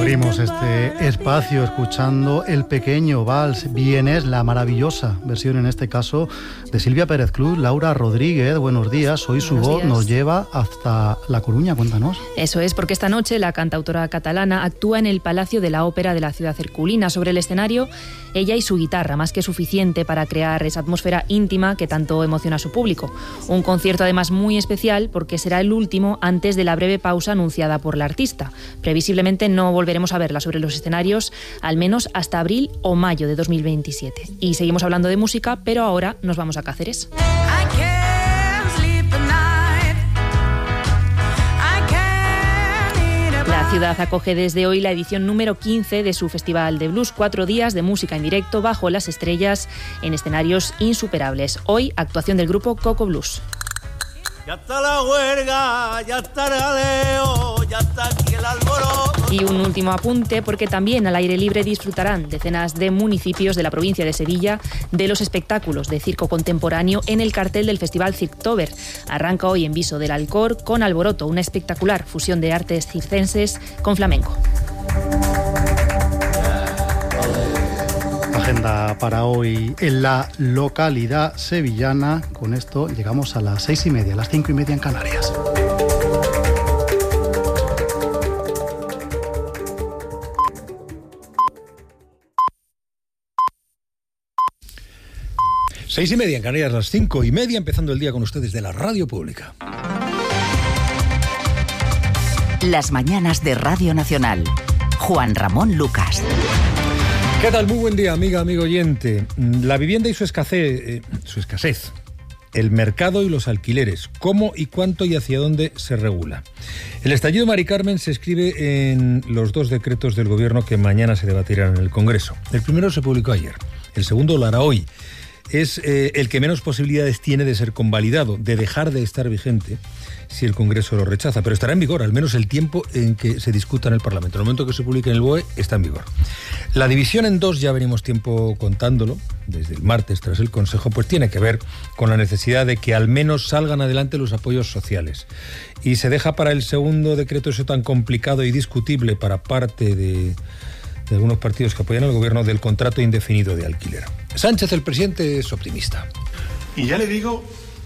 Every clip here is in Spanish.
Abrimos este espacio escuchando El Pequeño Vals, Vienes, la maravillosa versión en este caso de Silvia Pérez Cruz. Laura Rodríguez, buenos días. Hoy su voz nos lleva hasta La Coruña, cuéntanos. Eso es, porque esta noche la cantautora catalana actúa en el Palacio de la Ópera de la ciudad herculina. Sobre el escenario, ella y su guitarra, más que suficiente para crear esa atmósfera íntima que tanto emociona a su público. Un concierto además muy especial porque será el último antes de la breve pausa anunciada por la artista. Previsiblemente no volveremos a verla sobre los escenarios al menos hasta abril o mayo de 2027. Y seguimos hablando de música, pero ahora nos vamos a Cáceres. La ciudad acoge desde hoy la edición número 15 de su Festival de Blues, 4 días de música en directo bajo las estrellas en escenarios insuperables. Hoy, actuación del grupo Coco Blues. Ya está la huelga, ya está el jaleo, ya está aquí el alboroto. Y un último apunte, porque también al aire libre disfrutarán decenas de municipios de la provincia de Sevilla de los espectáculos de circo contemporáneo en el cartel del Festival Circtober. Arranca hoy en Viso del Alcor con Alboroto, una espectacular fusión de artes circenses con flamenco. Agenda para hoy en la localidad sevillana. Con esto llegamos a las 6:30, las 5:30 en Canarias. Seis y media en Canarias, las 5:30, empezando el día con ustedes de la Radio Pública. Las mañanas de Radio Nacional. Juan Ramón Lucas. ¿Qué tal? Muy buen día, amiga, amigo oyente. La vivienda y su escasez, el mercado y los alquileres, cómo y cuánto y hacia dónde se regula. El estallido Mari Carmen se escribe en los 2 decretos del Gobierno que mañana se debatirán en el Congreso. El primero se publicó ayer, el segundo lo hará hoy. Es el que menos posibilidades tiene de ser convalidado, de dejar de estar vigente si el Congreso lo rechaza, pero estará en vigor al menos el tiempo en que se discuta en el Parlamento. En el momento que se publique en el BOE está en vigor. La división en dos, ya venimos tiempo contándolo, desde el martes tras el Consejo, pues tiene que ver con la necesidad de que al menos salgan adelante los apoyos sociales. Y se deja para el segundo decreto eso tan complicado y discutible para parte de algunos partidos que apoyan al Gobierno del contrato indefinido de alquiler. Sánchez, el presidente, es optimista. Y ya le digo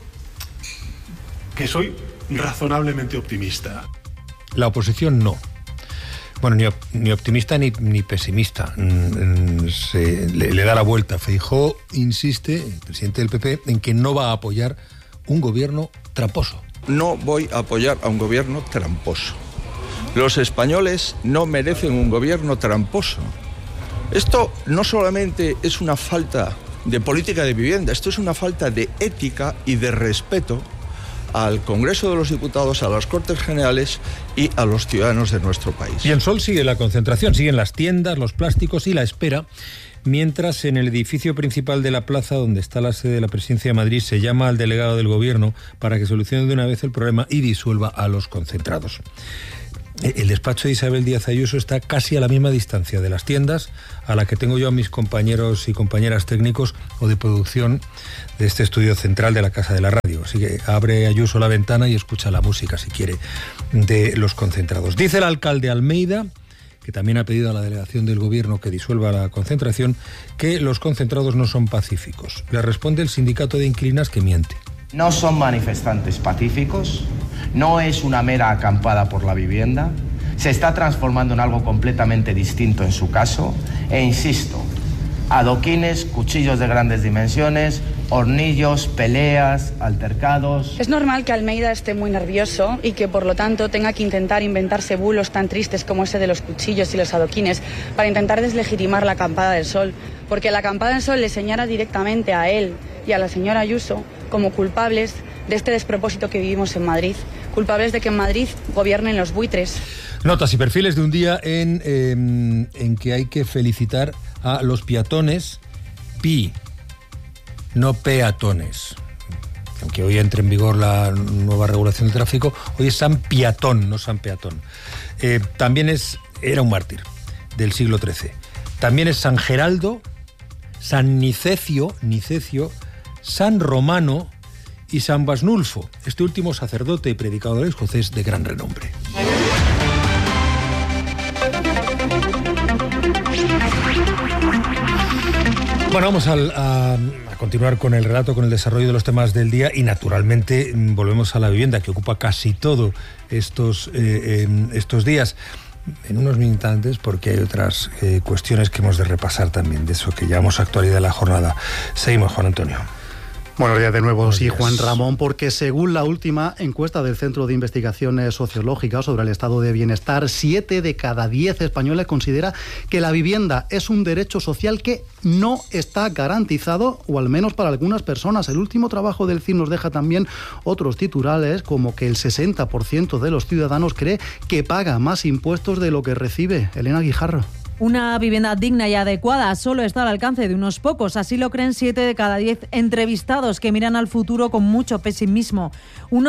que soy razonablemente optimista. La oposición no. Bueno, ni optimista ni pesimista. Le da la vuelta. Feijóo insiste, el presidente del PP, en que no va a apoyar un gobierno tramposo. No voy a apoyar a un gobierno tramposo. Los españoles no merecen un gobierno tramposo. Esto no solamente es una falta de política de vivienda, esto es una falta de ética y de respeto al Congreso de los Diputados, a las Cortes Generales y a los ciudadanos de nuestro país. Y en Sol sigue la concentración, siguen las tiendas, los plásticos y la espera, mientras en el edificio principal de la plaza, donde está la sede de la Presidencia de Madrid, se llama al delegado del Gobierno para que solucione de una vez el problema y disuelva a los concentrados. El despacho de Isabel Díaz Ayuso está casi a la misma distancia de las tiendas a la que tengo yo a mis compañeros y compañeras técnicos o de producción de este estudio central de la Casa de la Radio. Así que abre Ayuso la ventana y escucha la música, si quiere, de los concentrados. Dice el alcalde Almeida, que también ha pedido a la delegación del Gobierno que disuelva la concentración, que los concentrados no son pacíficos. Le responde el sindicato de inquilinas que miente. No son manifestantes pacíficos, no es una mera acampada por la vivienda, se está transformando en algo completamente distinto en su caso, e insisto, adoquines, cuchillos de grandes dimensiones, hornillos, peleas, altercados. Es normal que Almeida esté muy nervioso y que por lo tanto tenga que intentar inventarse bulos tan tristes como ese de los cuchillos y los adoquines para intentar deslegitimar la acampada del Sol, porque la acampada del Sol le señala directamente a él y a la señora Ayuso como culpables de este despropósito que vivimos en Madrid, culpables de que en Madrid gobiernen los buitres. Notas y perfiles de un día en que hay que felicitar a los peatones, no peatones. Aunque hoy entre en vigor la nueva regulación del tráfico, hoy es San Piatón, no San Peatón. También era un mártir del siglo XIII. También es San Geraldo, San Nicecio, San Romano y San Basnulfo, este último sacerdote y predicador escocés de gran renombre. Bueno, vamos a continuar con el relato, con el desarrollo de los temas del día y naturalmente volvemos a la vivienda que ocupa casi todo estos días. En unos minutos, porque hay otras cuestiones que hemos de repasar también, de eso que llamamos actualidad de la jornada. Seguimos, Juan Antonio. Buenos días de nuevo, sí, días. Juan Ramón, porque según la última encuesta del Centro de Investigaciones Sociológicas sobre el estado de bienestar, 7 de cada 10 españoles considera que la vivienda es un derecho social que no está garantizado, o al menos para algunas personas. El último trabajo del CIS nos deja también otros titulares, como que el 60% de los ciudadanos cree que paga más impuestos de lo que recibe. Elena Guijarro. Una vivienda digna y adecuada solo está al alcance de unos pocos. Así lo creen 7 de cada 10 entrevistados, que miran al futuro con mucho pesimismo. Un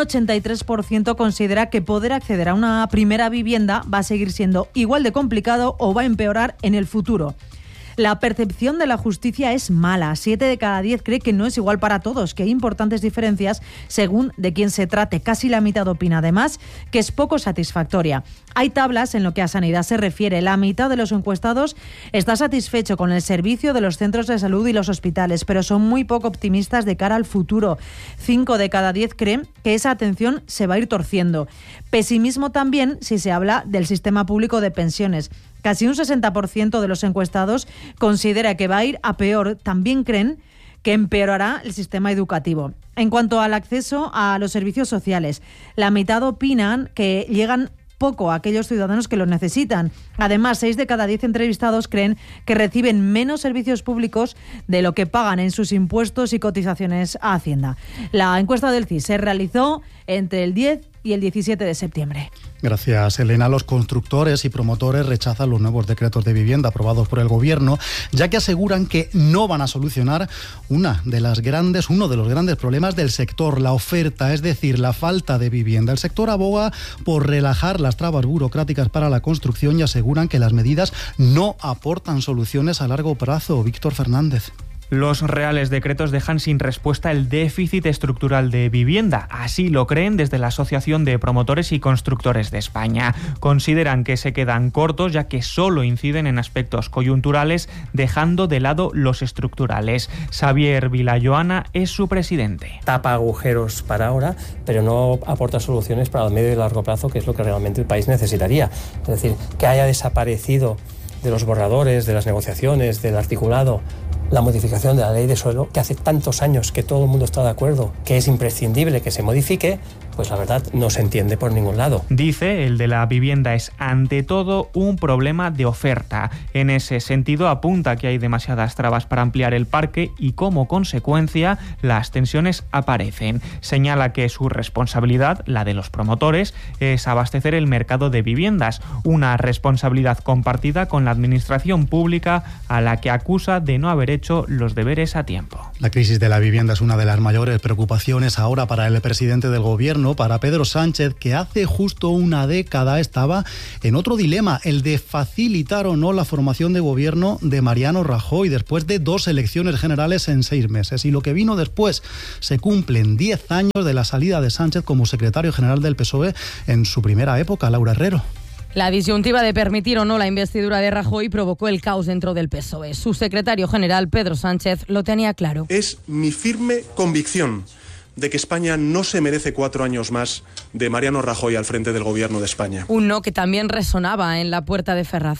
83% considera que poder acceder a una primera vivienda va a seguir siendo igual de complicado o va a empeorar en el futuro. La percepción de la justicia es mala. 7 de cada 10 cree que no es igual para todos, que hay importantes diferencias según de quién se trate. Casi la mitad opina, además, que es poco satisfactoria. Hay tablas en lo que a sanidad se refiere. La mitad de los encuestados está satisfecho con el servicio de los centros de salud y los hospitales, pero son muy poco optimistas de cara al futuro. 5 de cada 10 creen que esa atención se va a ir torciendo. Pesimismo también si se habla del sistema público de pensiones. Casi un 60% de los encuestados considera que va a ir a peor. También creen que empeorará el sistema educativo. En cuanto al acceso a los servicios sociales, la mitad opinan que llegan poco a aquellos ciudadanos que los necesitan. Además, 6 de cada 10 entrevistados creen que reciben menos servicios públicos de lo que pagan en sus impuestos y cotizaciones a Hacienda. La encuesta del CIS se realizó entre el 10 y el 17 de septiembre. Gracias, Elena. Los constructores y promotores rechazan los nuevos decretos de vivienda aprobados por el Gobierno, ya que aseguran que no van a solucionar uno de los grandes problemas del sector, la oferta, es decir, la falta de vivienda. El sector aboga por relajar las trabas burocráticas para la construcción y aseguran que las medidas no aportan soluciones a largo plazo. Víctor Fernández. Los reales decretos dejan sin respuesta el déficit estructural de vivienda. Así lo creen desde la Asociación de Promotores y Constructores de España. Consideran que se quedan cortos ya que solo inciden en aspectos coyunturales, dejando de lado los estructurales. Xavier Vilayoana es su presidente. Tapa agujeros para ahora, pero no aporta soluciones para el medio y largo plazo, que es lo que realmente el país necesitaría. Es decir, que haya desaparecido de los borradores, de las negociaciones, del articulado, la modificación de la ley de suelo, que hace tantos años que todo el mundo está de acuerdo, que es imprescindible que se modifique, pues la verdad no se entiende por ningún lado. Dice, el de la vivienda es ante todo un problema de oferta. En ese sentido apunta que hay demasiadas trabas para ampliar el parque y como consecuencia las tensiones aparecen. Señala que su responsabilidad, la de los promotores, es abastecer el mercado de viviendas, una responsabilidad compartida con la administración pública a la que acusa de no haber hecho los deberes a tiempo. La crisis de la vivienda es una de las mayores preocupaciones ahora para el presidente del Gobierno, para Pedro Sánchez, que hace justo una década estaba en otro dilema, el de facilitar o no la formación de gobierno de Mariano Rajoy después de 2 elecciones generales en 6 meses. Y lo que vino después, se cumplen 10 años de la salida de Sánchez como secretario general del PSOE en su primera época. Laura Herrero. La disyuntiva de permitir o no la investidura de Rajoy provocó el caos dentro del PSOE. Su secretario general, Pedro Sánchez, lo tenía claro. Es mi firme convicción de que España no se merece 4 años más de Mariano Rajoy al frente del Gobierno de España. Un no que también resonaba en la puerta de Ferraz.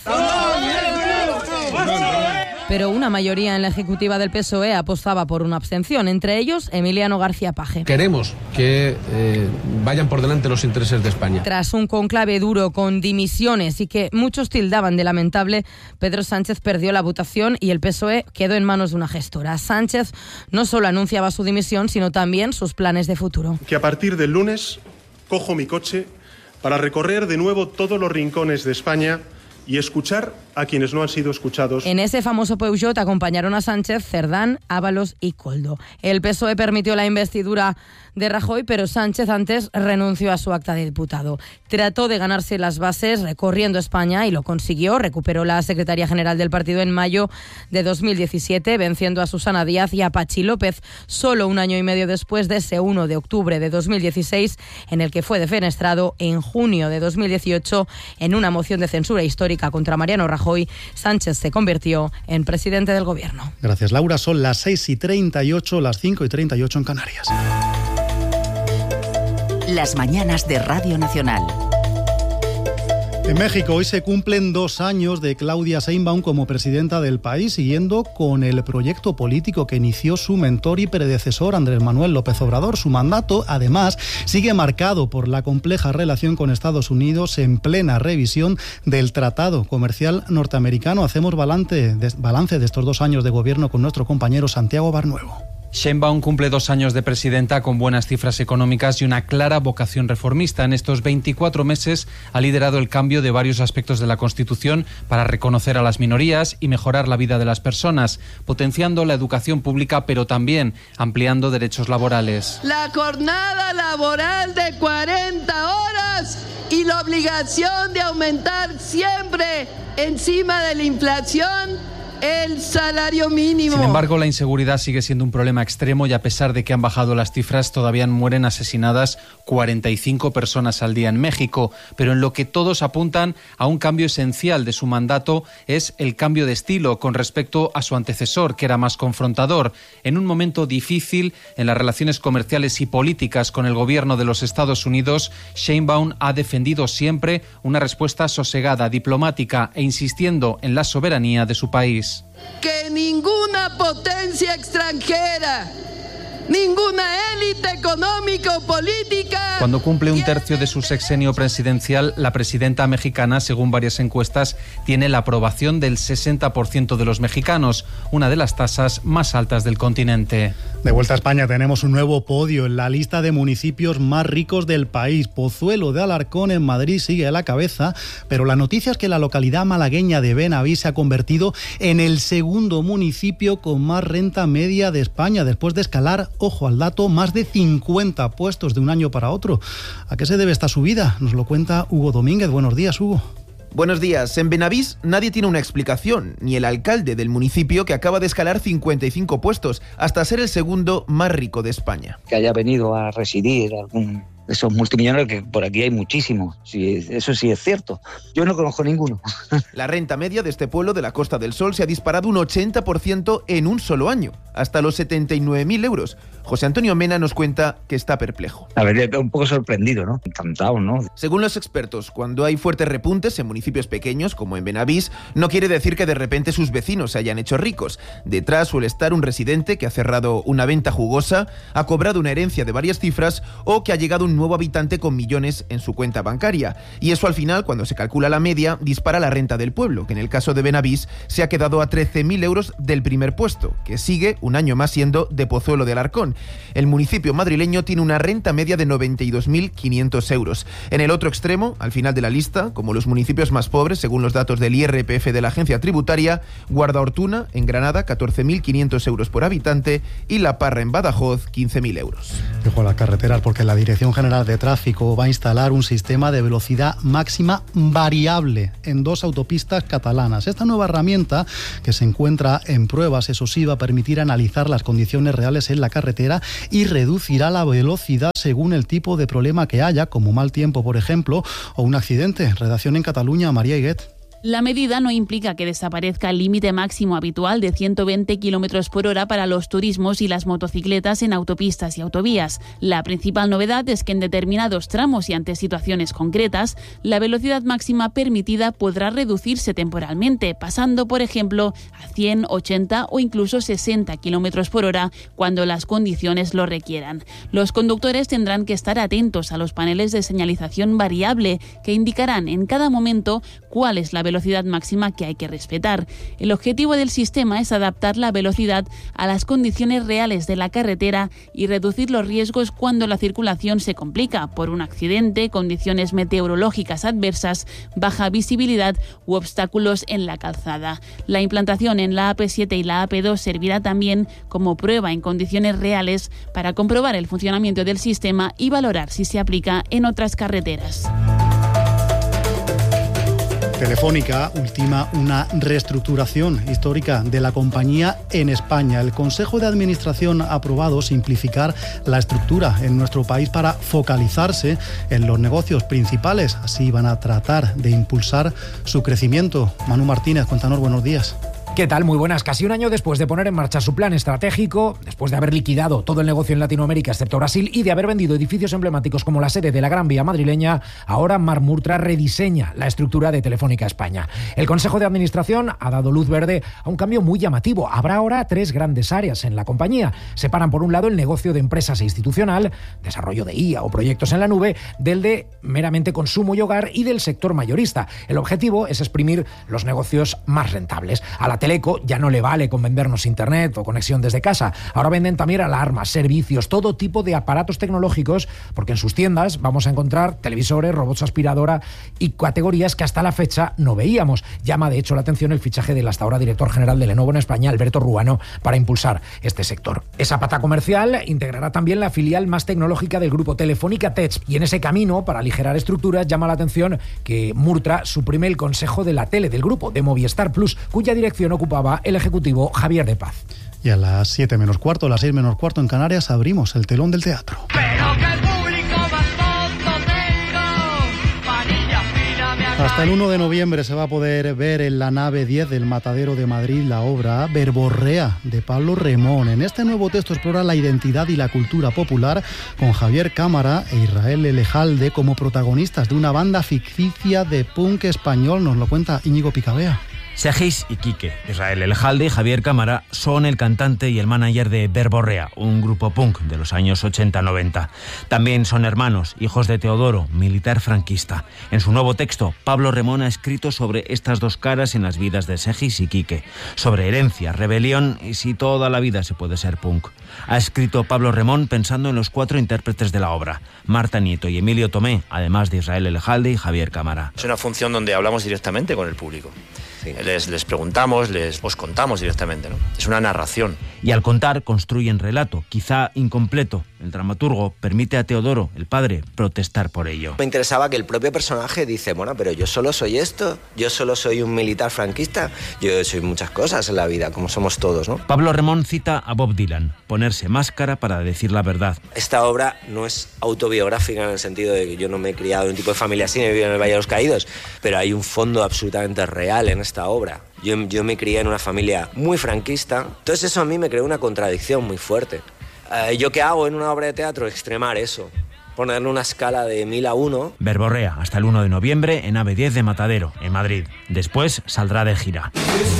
Pero una mayoría en la ejecutiva del PSOE apostaba por una abstención, entre ellos Emiliano García Paje. Queremos que vayan por delante los intereses de España. Tras un conclave duro con dimisiones y que muchos tildaban de lamentable, Pedro Sánchez perdió la votación y el PSOE quedó en manos de una gestora. Sánchez no solo anunciaba su dimisión, sino también sus planes de futuro. Que a partir del lunes cojo mi coche para recorrer de nuevo todos los rincones de España y escuchar a quienes no han sido escuchados. En ese famoso Peugeot acompañaron a Sánchez, Cerdán, Ábalos y Koldo. El PSOE permitió la investidura de Rajoy, pero Sánchez antes renunció a su acta de diputado. Trató de ganarse las bases recorriendo España y lo consiguió. Recuperó la secretaría general del partido en mayo de 2017, venciendo a Susana Díaz y a Pachi López, solo un año y medio después de ese 1 de octubre de 2016, en el que fue defenestrado en junio de 2018 en una moción de censura histórica histórica contra Mariano Rajoy, Sánchez se convirtió en presidente del gobierno. Gracias, Laura. Son las 6:38, las 5:38 en Canarias. Las mañanas de Radio Nacional. En México hoy se cumplen 2 años de Claudia Sheinbaum como presidenta del país, siguiendo con el proyecto político que inició su mentor y predecesor Andrés Manuel López Obrador. Su mandato, además, sigue marcado por la compleja relación con Estados Unidos en plena revisión del Tratado Comercial Norteamericano. Hacemos balance de estos 2 años de gobierno con nuestro compañero Santiago Barnuevo. Sheinbaum cumple 2 años de presidenta con buenas cifras económicas y una clara vocación reformista. En estos 24 meses ha liderado el cambio de varios aspectos de la Constitución para reconocer a las minorías y mejorar la vida de las personas, potenciando la educación pública, pero también ampliando derechos laborales. La jornada laboral de 40 horas y la obligación de aumentar siempre encima de la inflación el salario mínimo. Sin embargo, la inseguridad sigue siendo un problema extremo y a pesar de que han bajado las cifras, todavía mueren asesinadas 45 personas al día en México. Pero en lo que todos apuntan a un cambio esencial de su mandato es el cambio de estilo con respecto a su antecesor, que era más confrontador. En un momento difícil en las relaciones comerciales y políticas con el gobierno de los Estados Unidos, Sheinbaum ha defendido siempre una respuesta sosegada, diplomática e insistiendo en la soberanía de su país. Que ninguna potencia extranjera, ninguna élite económica o política... Cuando cumple un tercio de su sexenio presidencial, la presidenta mexicana, según varias encuestas, tiene la aprobación del 60% de los mexicanos, una de las tasas más altas del continente. De vuelta a España tenemos un nuevo podio en la lista de municipios más ricos del país. Pozuelo de Alarcón en Madrid sigue a la cabeza, pero la noticia es que la localidad malagueña de Benavís se ha convertido en el segundo municipio con más renta media de España, después de escalar, ojo al dato, más de 50 puestos de un año para otro. ¿A qué se debe esta subida? Nos lo cuenta Hugo Domínguez. Buenos días, Hugo. Buenos días. En Benavís nadie tiene una explicación, ni el alcalde del municipio, que acaba de escalar 55 puestos hasta ser el segundo más rico de España. Que haya venido a residir algún de esos multimillonarios, que por aquí hay muchísimos, sí, eso sí es cierto. Yo no conozco ninguno. La renta media de este pueblo de la Costa del Sol se ha disparado un 80% en un solo año, hasta los 79.000 euros. José Antonio Mena nos cuenta que está perplejo. A ver, un poco sorprendido, ¿no? Encantado, ¿no? Según los expertos, cuando hay fuertes repuntes en municipios pequeños, como en Benavís, no quiere decir que de repente sus vecinos se hayan hecho ricos. Detrás suele estar un residente que ha cerrado una venta jugosa, ha cobrado una herencia de varias cifras o que ha llegado un nuevo habitante con millones en su cuenta bancaria. Y eso al final, cuando se calcula la media, dispara la renta del pueblo, que en el caso de Benavís se ha quedado a 13.000 euros del primer puesto, que sigue un año más siendo de Pozuelo de Alarcón. El municipio madrileño tiene una renta media de 92.500 euros. En el otro extremo, al final de la lista, como los municipios más pobres, según los datos del IRPF de la agencia tributaria, Guardaortuna, en Granada, 14.500 euros por habitante, y La Parra, en Badajoz, 15.000 euros. Dejo a las carreteras porque la Dirección General de Tráfico va a instalar un sistema de velocidad máxima variable en 2 autopistas catalanas. Esta nueva herramienta, que se encuentra en pruebas, eso sí, va a permitir analizar las condiciones reales en la carretera y reducirá la velocidad según el tipo de problema que haya, como mal tiempo, por ejemplo, o un accidente. Redacción en Cataluña, María Higuet. La medida no implica que desaparezca el límite máximo habitual de 120 km por hora para los turismos y las motocicletas en autopistas y autovías. La principal novedad es que en determinados tramos y ante situaciones concretas, la velocidad máxima permitida podrá reducirse temporalmente, pasando, por ejemplo, a 100, 80 o incluso 60 km por hora cuando las condiciones lo requieran. Los conductores tendrán que estar atentos a los paneles de señalización variable que indicarán en cada momento cuál es la velocidad máxima que hay que respetar. El objetivo del sistema es adaptar la velocidad a las condiciones reales de la carretera y reducir los riesgos cuando la circulación se complica por un accidente, condiciones meteorológicas adversas, baja visibilidad u obstáculos en la calzada. La implantación en la AP7 y la AP2 servirá también como prueba en condiciones reales para comprobar el funcionamiento del sistema y valorar si se aplica en otras carreteras. Telefónica ultima una reestructuración histórica de la compañía en España. El Consejo de Administración ha aprobado simplificar la estructura en nuestro país para focalizarse en los negocios principales. Así van a tratar de impulsar su crecimiento. Manu Martínez, cuéntanos, buenos días. ¿Qué tal? Muy buenas. Casi un año después de poner en marcha su plan estratégico, después de haber liquidado todo el negocio en Latinoamérica excepto Brasil y de haber vendido edificios emblemáticos como la sede de la Gran Vía madrileña, ahora Marc Murtra rediseña la estructura de Telefónica España. El Consejo de Administración ha dado luz verde a un cambio muy llamativo. Habrá ahora 3 grandes áreas en la compañía. Separan por un lado el negocio de empresas e institucional, desarrollo de IA o proyectos en la nube, del de meramente consumo y hogar y del sector mayorista. El objetivo es exprimir los negocios más rentables. A la Teleco ya no le vale con vendernos internet o conexión desde casa. Ahora venden también alarmas, servicios, todo tipo de aparatos tecnológicos, porque en sus tiendas vamos a encontrar televisores, robots aspiradora y categorías que hasta la fecha no veíamos. Llama de hecho la atención el fichaje del hasta ahora director general de Lenovo en España, Alberto Ruano, para impulsar este sector. Esa pata comercial integrará también la filial más tecnológica del grupo, Telefónica Tech, y en ese camino, para aligerar estructuras, llama la atención que Murtra suprime el consejo de la tele del grupo, de Movistar Plus, cuya dirección ocupaba el ejecutivo Javier de Paz. Y a las 7 menos cuarto, a las 6 menos cuarto en Canarias, abrimos el telón del teatro. Hasta el 1 de noviembre se va a poder ver en la nave 10 del Matadero de Madrid la obra Verborrea de Pablo Remón. En este nuevo texto explora la identidad y la cultura popular con Javier Cámara e Israel Elejalde como protagonistas de una banda ficticia de punk español. Nos lo cuenta Íñigo Picabea. Segis y Quique, Israel Elejalde y Javier Cámara son el cantante y el manager de Verborrea, un grupo punk de los años 80-90. También son hermanos, hijos de Teodoro, militar franquista. En su nuevo texto, Pablo Remón ha escrito sobre estas dos caras en las vidas de Segis y Quique, sobre herencia, rebelión y si toda la vida se puede ser punk. Ha escrito Pablo Remón pensando en los 4 intérpretes de la obra, Marta Nieto y Emilio Tomé, además de Israel Elejalde y Javier Cámara. Es una función donde hablamos directamente con el público. Sí. Les preguntamos, os contamos directamente, ¿no? Es una narración. Y al contar construyen relato, quizá incompleto. El dramaturgo permite a Teodoro, el padre, protestar por ello. Me interesaba que el propio personaje dice, bueno, pero yo solo soy esto, yo solo soy un militar franquista, yo soy muchas cosas en la vida, como somos todos, ¿no? Pablo Remón cita a Bob Dylan, ponerse máscara para decir la verdad. Esta obra no es autobiográfica en el sentido de que yo no me he criado en un tipo de familia así, me he vivido en el Valle de los Caídos, pero hay un fondo absolutamente real en esta obra. Yo me crié en una familia muy franquista, entonces eso a mí me creó una contradicción muy fuerte. ¿Yo qué hago en una obra de teatro? Extremar eso, ponerle una escala de 1000 a 1. Verborrea, hasta el 1 de noviembre en AVE 10 de Matadero, en Madrid. Después saldrá de gira.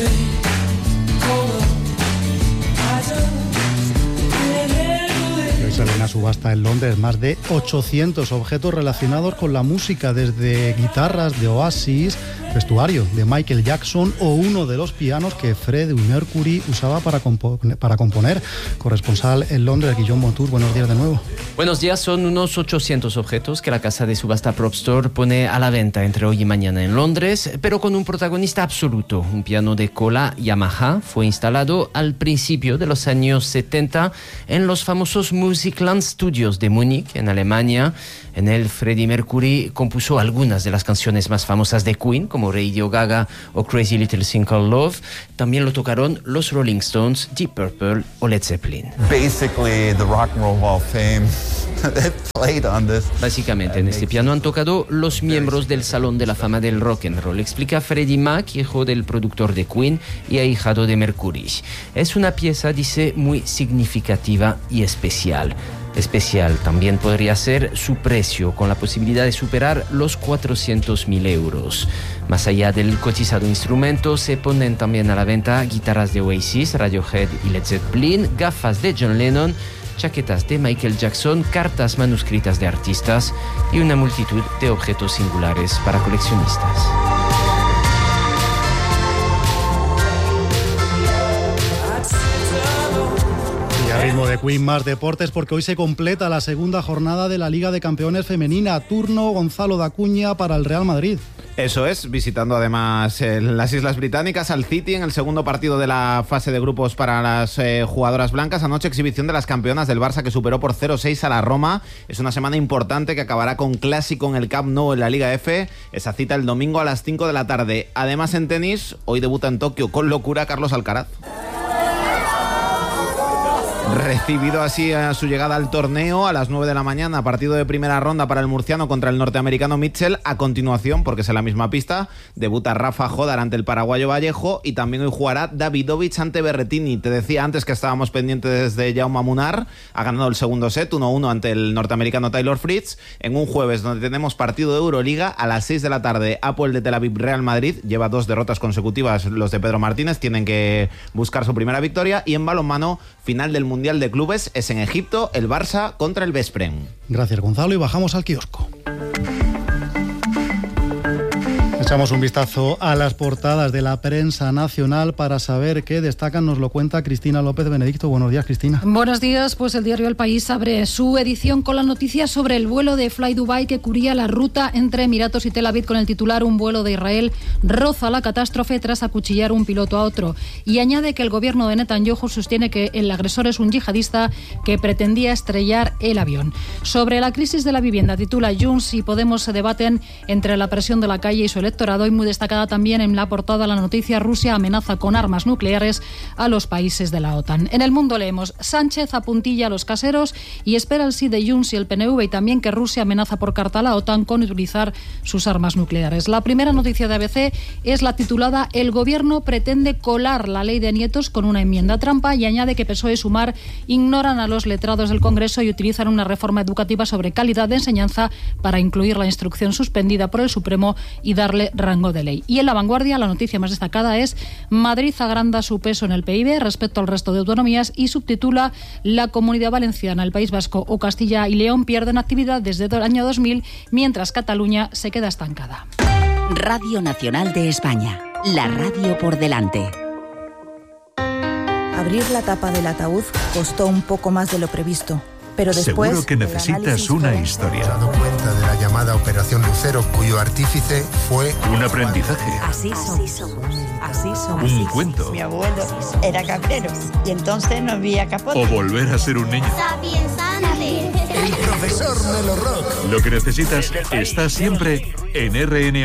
Sale una subasta en Londres, más de 800 objetos relacionados con la música, desde guitarras de Oasis, vestuario de Michael Jackson o uno de los pianos que Freddie Mercury usaba para componer. Corresponsal en Londres, Guillaume Montour, buenos días de nuevo. Buenos días, son unos 800 objetos que la casa de subasta Prop Store pone a la venta entre hoy y mañana en Londres, pero con un protagonista absoluto. Un piano de cola Yamaha fue instalado al principio de los años 70 en los famosos Musicland Studios de Múnich, en Alemania. En él, Freddie Mercury compuso algunas de las canciones más famosas de Queen, como Radio Gaga o Crazy Little Thing Called Love. También lo tocaron los Rolling Stones, Deep Purple o Led Zeppelin. Basically, the Rock and Roll Hall of Fame played on this. Básicamente, en este piano han tocado los miembros del Salón de la Fama del Rock and Roll, explica Freddie Mac, hijo del productor de Queen y ahijado de Mercury. Es una pieza, dice, muy significativa y especial. Especial también podría ser su precio, con la posibilidad de superar los 400.000 euros. Más allá del cotizado instrumento, se ponen también a la venta guitarras de Oasis, Radiohead y Led Zeppelin, gafas de John Lennon, chaquetas de Michael Jackson, cartas manuscritas de artistas y una multitud de objetos singulares para coleccionistas. A ritmo de Queen, más deportes, porque hoy se completa la segunda jornada de la Liga de Campeones Femenina. Turno Gonzalo Dacuña para el Real Madrid. Eso es, visitando además las Islas Británicas al City en el segundo partido de la fase de grupos para las jugadoras blancas. Anoche exhibición de las campeonas del Barça, que superó por 0-6 a la Roma. Es una semana importante que acabará con clásico en el Camp Nou en la Liga F. Esa cita el domingo a las 5 de la tarde. Además, en tenis, hoy debuta en Tokio con locura Carlos Alcaraz. Recibido así a su llegada al torneo a las 9 de la mañana, partido de primera ronda para el murciano contra el norteamericano Mitchell. A continuación, porque es en la misma pista, debuta Rafa Jodar ante el paraguayo Vallejo y también hoy jugará Davidovich ante Berrettini. Te decía antes que estábamos pendientes de Jaume Munar, ha ganado el segundo set 1-1 ante el norteamericano Taylor Fritz, en un jueves donde tenemos partido de Euroliga a las 6 de la tarde. Hapoel de Tel Aviv Real Madrid, lleva 2 derrotas consecutivas los de Pedro Martínez, tienen que buscar su primera victoria. Y en balonmano, final del Mundial de Clubes, es en Egipto, el Barça contra el Veszprém. Gracias, Gonzalo, y bajamos al kiosco. Echamos un vistazo a las portadas de la prensa nacional para saber qué destacan. Nos lo cuenta Cristina López Benedicto. Buenos días, Cristina. Buenos días. Pues el diario El País abre su edición con la noticia sobre el vuelo de Fly Dubai que cubría la ruta entre Emiratos y Tel Aviv, con el titular: un vuelo de Israel roza la catástrofe tras acuchillar un piloto a otro. Y añade que el gobierno de Netanyahu sostiene que el agresor es un yihadista que pretendía estrellar el avión. Sobre la crisis de la vivienda, titula: Junts y Podemos se debaten entre la presión de la calle y su electorado. Y muy destacada también en la portada la noticia: Rusia amenaza con armas nucleares a los países de la OTAN. En El Mundo leemos: Sánchez apuntilla a los caseros y espera el sí de Junts y el PNV, y también que Rusia amenaza por carta a la OTAN con utilizar sus armas nucleares. La primera noticia de ABC es la titulada: El gobierno pretende colar la ley de nietos con una enmienda trampa, y añade que PSOE y Sumar ignoran a los letrados del Congreso y utilizan una reforma educativa sobre calidad de enseñanza para incluir la instrucción suspendida por el Supremo y darle rango de ley. Y en La Vanguardia la noticia más destacada es: Madrid agranda su peso en el PIB respecto al resto de autonomías, y subtitula: La Comunidad Valenciana, el País Vasco o Castilla y León pierden actividad desde el año 2000, mientras Cataluña se queda estancada. Radio Nacional de España, la radio por delante. Abrir la tapa del ataúd costó un poco más de lo previsto, pero después... Seguro que necesitas una historia. He dado cuenta de la llamada Operación Lucero, cuyo artífice fue... Un aprendizaje. Así somos. Un cuento. Mi abuelo era cabrero y entonces no había capote. O volver a ser un niño. El profesor Melo Rock. Lo que necesitas está siempre en RNA.